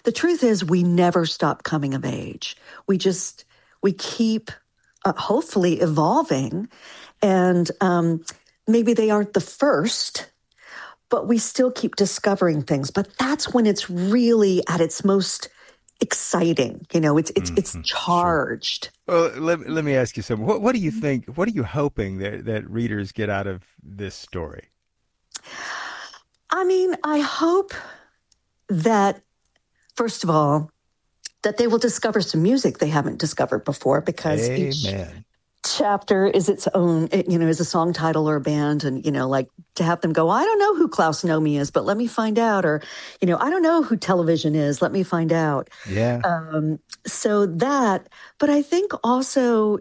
The truth is we never stop coming of age. We keep hopefully evolving, and maybe they aren't the first, but we still keep discovering things. But that's when it's really at its most exciting. It's charged. Sure. Well, let me ask you something. What do you think? What are you hoping that readers get out of this story? I mean, I hope that, first of all, that they will discover some music they haven't discovered before, because each chapter is its own, is a song title or a band. And, like to have them go, I don't know who Klaus Nomi is, but let me find out. Or, I don't know who Television is. Let me find out. Yeah. So that, but I think also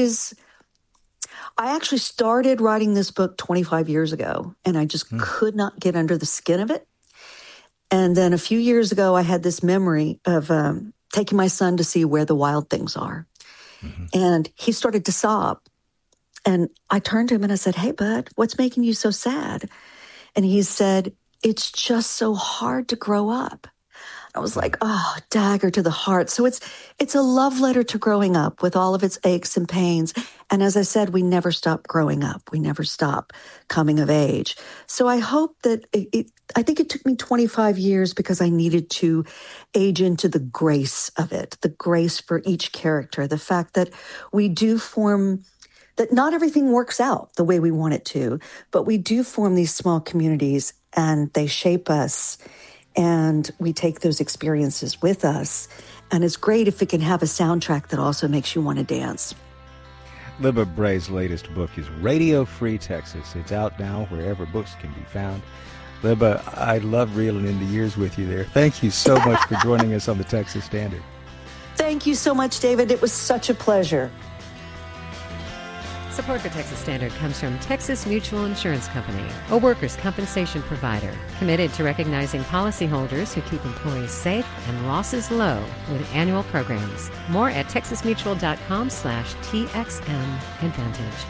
I actually started writing this book 25 years ago, and I just could not get under the skin of it. And then a few years ago, I had this memory of taking my son to see Where the Wild Things Are. Mm-hmm. And he started to sob. And I turned to him and I said, hey, bud, what's making you so sad? And he said, it's just so hard to grow up. I was like, oh, dagger to the heart. So it's a love letter to growing up with all of its aches and pains. And as I said, we never stop growing up. We never stop coming of age. So I hope that I think it took me 25 years because I needed to age into the grace of it, the grace for each character, the fact that we do form, that not everything works out the way we want it to, but we do form these small communities and they shape us. And we take those experiences with us. And it's great if it can have a soundtrack that also makes you want to dance. Libba Bray's latest book is Radio Free Texas. It's out now wherever books can be found. Libba, I love reeling in the years with you there. Thank you so much for joining us on the Texas Standard. Thank you so much, David. It was such a pleasure. Support for Texas Standard comes from Texas Mutual Insurance Company, a workers' compensation provider committed to recognizing policyholders who keep employees safe and losses low with annual programs. More at texasmutual.com/TXM Advantage.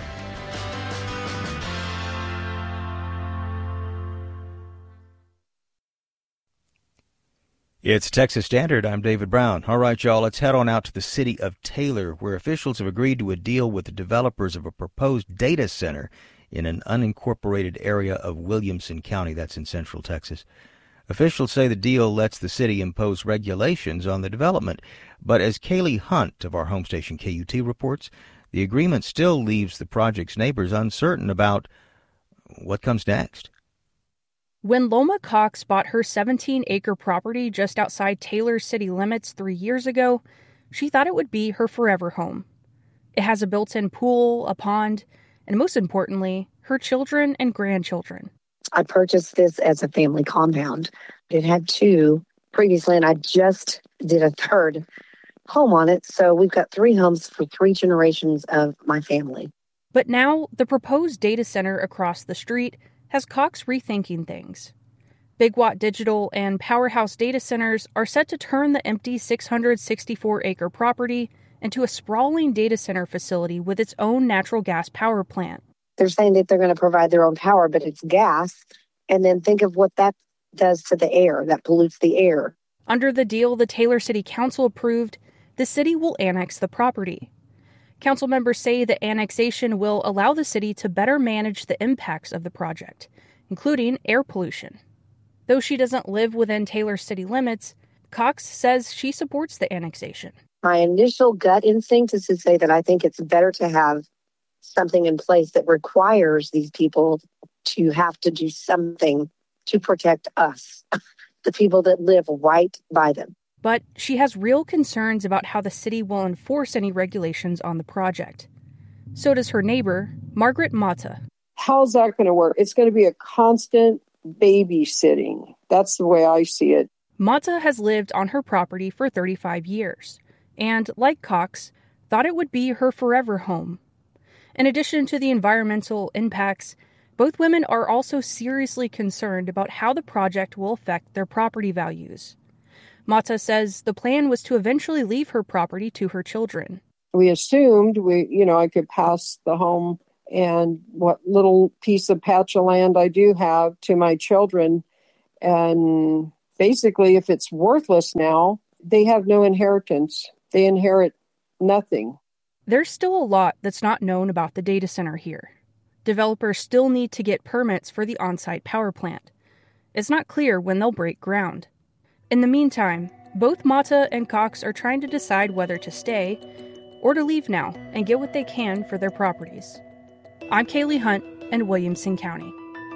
It's Texas Standard. I'm David Brown. All right, y'all, let's head on out to the city of Taylor, where officials have agreed to a deal with the developers of a proposed data center in an unincorporated area of Williamson County. That's in central Texas. Officials say the deal lets the city impose regulations on the development. But as Kaylee Hunt of our home station KUT reports, the agreement still leaves the project's neighbors uncertain about what comes next. When Loma Cox bought her 17-acre property just outside Taylor's city limits 3 years ago, she thought it would be her forever home. It has a built-in pool, a pond, and most importantly, her children and grandchildren. I purchased this as a family compound. It had 2 previously, and I just did a 3rd home on it. So we've got 3 homes for 3 generations of my family. But now the proposed data center across the street has Cox rethinking things. Big Watt Digital and Powerhouse Data Centers are set to turn the empty 664-acre property into a sprawling data center facility with its own natural gas power plant. They're saying that they're going to provide their own power, but it's gas. And then think of what that does to the air, that pollutes the air. Under the deal the Taylor City Council approved, the city will annex the property. Council members say the annexation will allow the city to better manage the impacts of the project, including air pollution. Though she doesn't live within Taylor's city limits, Cox says she supports the annexation. My initial gut instinct is to say that I think it's better to have something in place that requires these people to have to do something to protect us, the people that live right by them. But she has real concerns about how the city will enforce any regulations on the project. So does her neighbor, Margaret Mata. How's that going to work? It's going to be a constant babysitting. That's the way I see it. Mata has lived on her property for 35 years and, like Cox, thought it would be her forever home. In addition to the environmental impacts, both women are also seriously concerned about how the project will affect their property values. Mata says the plan was to eventually leave her property to her children. We assumed I could pass the home and what little piece of patch of land I do have to my children and basically, if it's worthless now, they have no inheritance. They inherit nothing. There's still a lot that's not known about the data center here. Developers still need to get permits for the on-site power plant. It's not clear when they'll break ground. In the meantime, both Mata and Cox are trying to decide whether to stay or to leave now and get what they can for their properties. I'm Kaylee Hunt in Williamson County.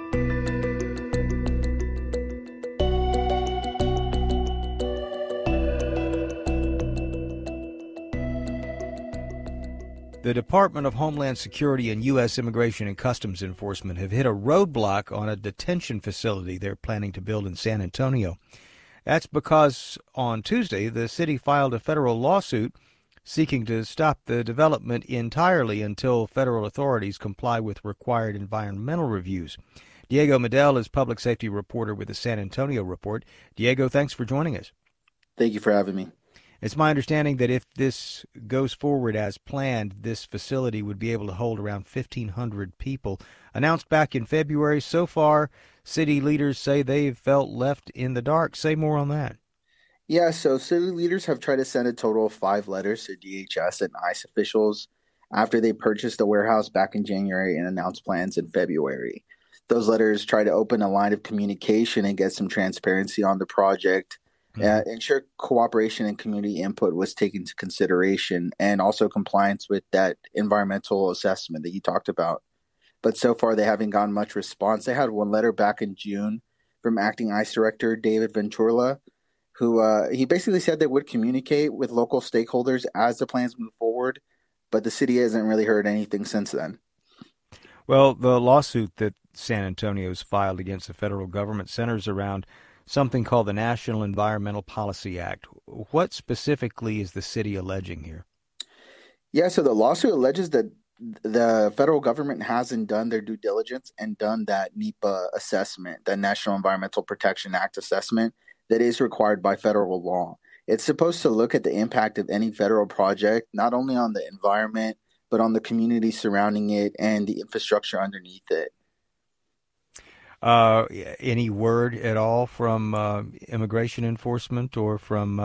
The Department of Homeland Security and U.S. Immigration and Customs Enforcement have hit a roadblock on a detention facility they're planning to build in San Antonio. That's because on Tuesday, the city filed a federal lawsuit seeking to stop the development entirely until federal authorities comply with required environmental reviews. Diego Medel is public safety reporter with the San Antonio Report. Diego, thanks for joining us. Thank you for having me. It's my understanding that if this goes forward as planned, this facility would be able to hold around 1,500 people. Announced back in February, so far, city leaders say they've felt left in the dark. Say more on that. Yeah, so city leaders have tried to send a total of 5 letters to DHS and ICE officials after they purchased the warehouse back in January and announced plans in February. Those letters try to open a line of communication and get some transparency on the project. Ensure cooperation and community input was taken into consideration, and also compliance with that environmental assessment that you talked about. But so far, they haven't gotten much response. They had one letter back in June from acting ICE director David Venturla, who he basically said they would communicate with local stakeholders as the plans move forward, but the city hasn't really heard anything since then. Well, the lawsuit that San Antonio's filed against the federal government centers around something called the National Environmental Policy Act. What specifically is the city alleging here? Yeah, so the lawsuit alleges that the federal government hasn't done their due diligence and done that NEPA assessment, the National Environmental Protection Act assessment that is required by federal law. It's supposed to look at the impact of any federal project, not only on the environment, but on the community surrounding it and the infrastructure underneath it. Any word at all from immigration enforcement or from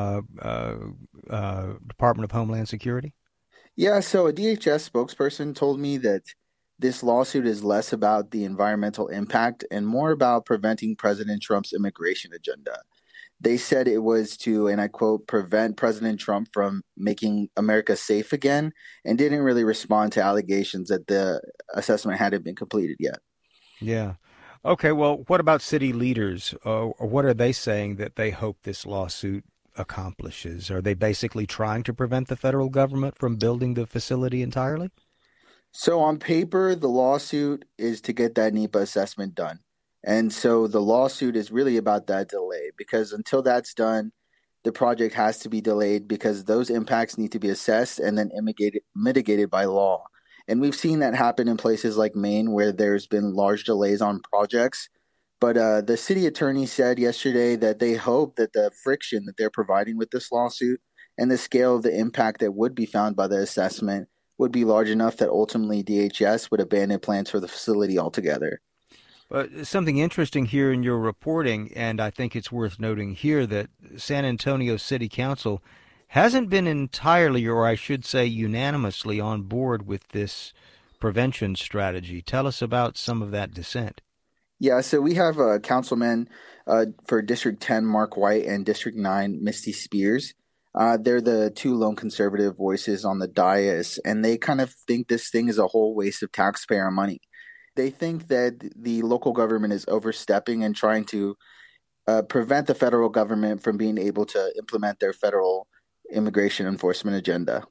Department of Homeland Security? Yeah, so a DHS spokesperson told me that this lawsuit is less about the environmental impact and more about preventing President Trump's immigration agenda. They said it was to, and I quote, prevent President Trump from making America safe again, and didn't really respond to allegations that the assessment hadn't been completed yet. Yeah. Okay, well, what about city leaders? Or what are they saying that they hope this lawsuit accomplishes? Are they basically trying to prevent the federal government from building the facility entirely? So on paper, the lawsuit is to get that NEPA assessment done. And so the lawsuit is really about that delay, because until that's done, the project has to be delayed because those impacts need to be assessed and then mitigated by law. And we've seen that happen in places like Maine where there's been large delays on projects. But the city attorney said yesterday that they hope that the friction that they're providing with this lawsuit and the scale of the impact that would be found by the assessment would be large enough that ultimately DHS would abandon plans for the facility altogether. But something interesting here in your reporting, and I think it's worth noting here, that San Antonio City Council hasn't been entirely, or I should say unanimously, on board with this prevention strategy. Tell us about some of that dissent. Yeah, so we have a councilman for District 10, Mark White, and District 9, Misty Spears. They're the two lone conservative voices on the dais, and they kind of think this thing is a whole waste of taxpayer money. They think that the local government is overstepping and trying to prevent the federal government from being able to implement their federal immigration enforcement agenda.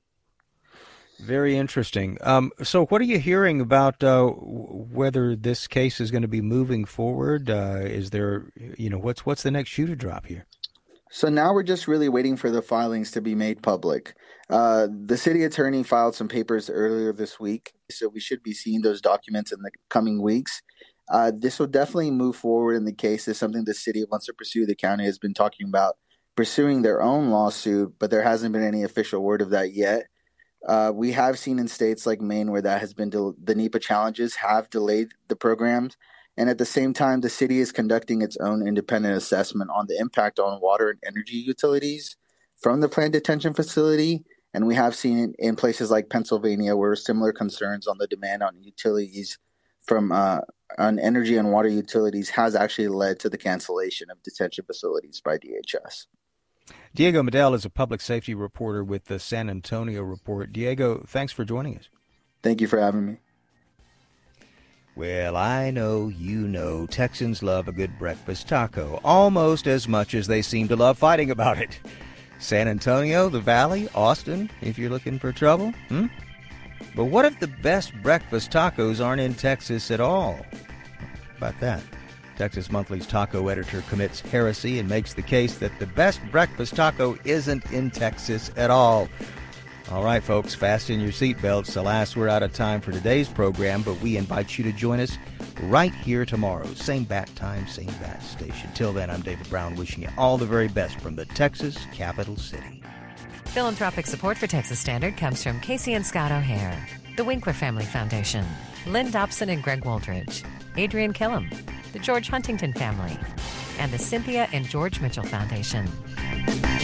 Very interesting. So what are you hearing about whether this case is going to be moving forward? Is there, what's the next shoe to drop here? So now we're just really waiting for the filings to be made public. The city attorney filed some papers earlier this week, so we should be seeing those documents in the coming weeks. This will definitely move forward in the case. It's something the city wants to pursue. The county has been talking about pursuing their own lawsuit, but there hasn't been any official word of that yet. We have seen in states like Maine where that has been the NEPA challenges have delayed the programs, And at the same time, the city is conducting its own independent assessment on the impact on water and energy utilities from the planned detention facility. And we have seen in places like Pennsylvania where similar concerns on the demand on utilities from on energy and water utilities has actually led to the cancellation of detention facilities by DHS. Diego Medel is a public safety reporter with the San Antonio Report. Diego, thanks for joining us. Thank you for having me. Well, I know you know Texans love a good breakfast taco, almost as much as they seem to love fighting about it. San Antonio, the Valley, Austin, if you're looking for trouble. But what if the best breakfast tacos aren't in Texas at all? How about that? Texas Monthly's taco editor commits heresy and makes the case that the best breakfast taco isn't in Texas at all. All right, folks, fasten your seatbelts. Alas, we're out of time for today's program, but we invite you to join us right here tomorrow. Same bat time, same bat station. Till then, I'm David Brown, wishing you all the very best from the Texas capital city. Philanthropic support for Texas Standard comes from Casey and Scott O'Hare, the Winkler Family Foundation, Lynn Dobson and Greg Waldridge, Adrian Killam, the George Huntington Family, and the Cynthia and George Mitchell Foundation.